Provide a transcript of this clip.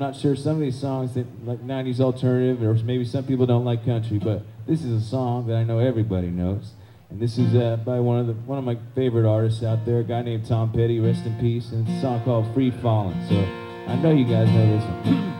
not sure some of these songs that like 90s alternative, or maybe some people don't like country, but this is a song that I know everybody knows. And this is by one of my favorite artists out there, a guy named Tom Petty, rest in peace, and it's a song called Free Fallin'. So I know you guys know this one.